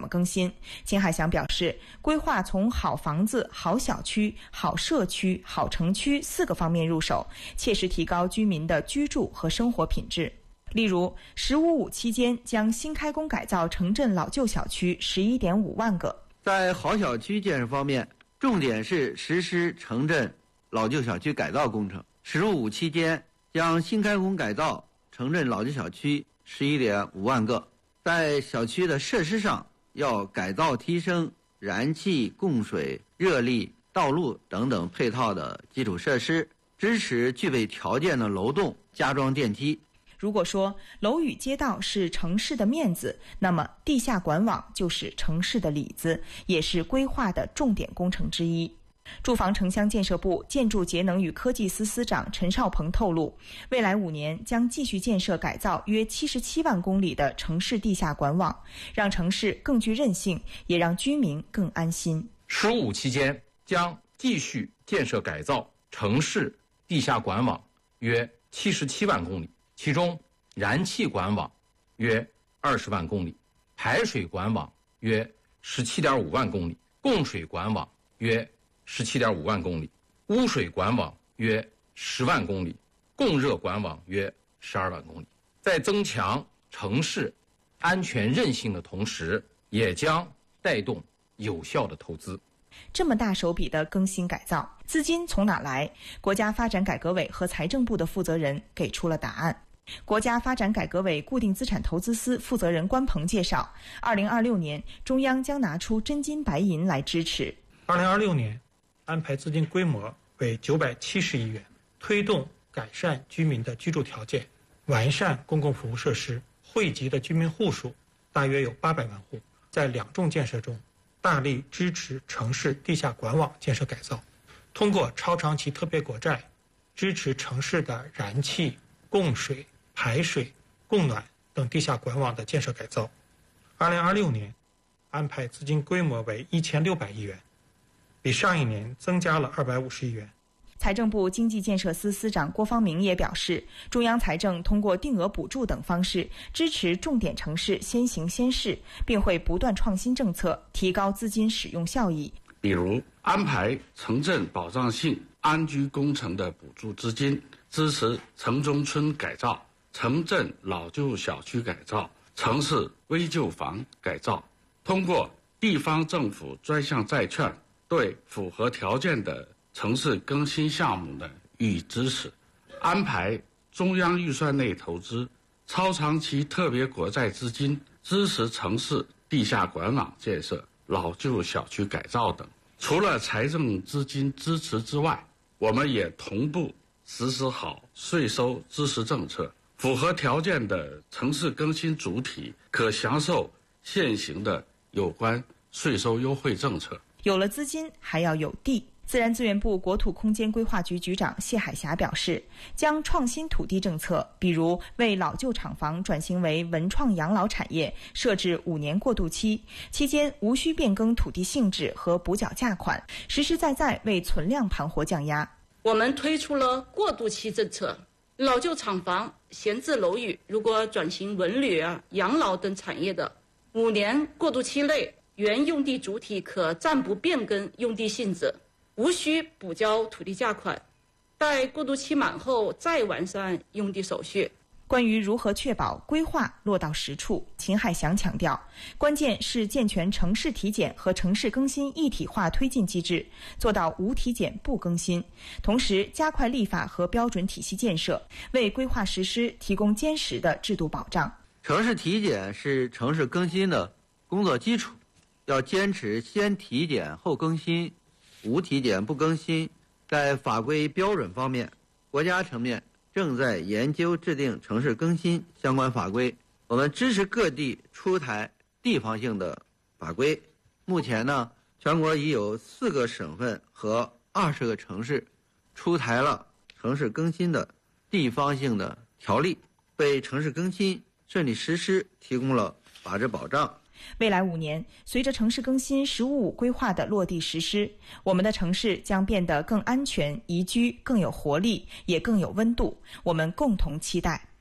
么更新。金海祥表示，规划从好房子、好小区、好社区、好城区4个方面入手，切实提高居民的居住和生活品质。例如，“15+5”期间将新开工改造城镇老旧小区11.5万个。 在好小区建设方面，重点是实施城镇老旧小区改造工程。“15+5”期间将新开工改造城镇老旧小区11.5万个。在小区的设施上，要改造提升燃气、供水、热力、道路等等配套的基础设施，支持具备条件的楼栋加装电梯。 如果说楼宇街道是城市的面子，那么地下管网就是城市的里子，也是规划的重点工程之一。住房城乡建设部建筑节能与科技司司长陈少鹏透露，未来5年将继续建设改造约77万公里的城市地下管网，让城市更具韧性，也让居民更安心。 “15+5”期间将继续建设改造城市地下管网约77万公里，其中燃气管网约20万公里，排水管网约17.5万公里，供水管网约17.5万公里，污水管网约10万公里，供热管网约12万公里。在增强城市安全韧性的同时，也将带动有效的投资。 这么大手笔的更新改造，资金从哪来？国家发展改革委和财政部的负责人给出了答案。国家发展改革委固定资产投资司负责人关鹏介绍，2026年中央将拿出真金白银来支持。 2026年安排资金规模为970亿元，推动改善居民的居住条件，完善公共服务设施，惠及的居民户数大约有800万户。在2重建设中，大力支持城市地下管网建设改造，通过超长期特别国债支持城市的燃气、供水、排水、供暖等地下管网的建设改造。2026年安排资金规模为1600亿元，比上一年增加了250亿元。 财政部经济建设司司长郭方明也表示，中央财政通过定额补助等方式支持重点城市先行先试，并会不断创新政策，提高资金使用效益。 比如安排城镇保障性安居工程的补助资金，支持城中村改造、城镇老旧小区改造、城市危旧房改造，通过地方政府专项债券对符合条件的城市更新项目的予以支持，安排中央预算内投资、超长期特别国债资金，支持城市地下管网建设、老旧小区改造等。除了财政资金支持之外，我们也同步实施好税收支持政策，符合条件的城市更新主体可享受现行的有关税收优惠政策。 有了资金，还要有地。自然资源部国土空间规划局局长谢海霞表示，将创新土地政策，比如为老旧厂房转型为文创养老产业设置5年过渡期，期间无需变更土地性质和补缴价款，实实在在为存量盘活降压。 我们推出了过渡期政策，老旧厂房、闲置楼宇如果转型文旅、养老等产业的，5年过渡期内，原用地主体可暂不变更用地性质，无需补交土地价款，待过渡期满后再完善用地手续。 关于如何确保规划落到实处，秦海祥强调，关键是健全城市体检和城市更新一体化推进机制，做到无体检不更新，同时加快立法和标准体系建设，为规划实施提供坚实的制度保障。 城市体检是城市更新的工作基础，要坚持先体检后更新，无体检不更新。在法规标准方面，国家层面正在研究制定城市更新相关法规，我们支持各地出台地方性的法规。目前呢，全国已有4个省份和20个城市出台了城市更新的地方性的条例，为城市更新顺利实施提供了法治保障。 未来5年，随着城市更新15+5规划的落地实施，我们的城市将变得更安全、宜居、更有活力，也更有温度。我们共同期待。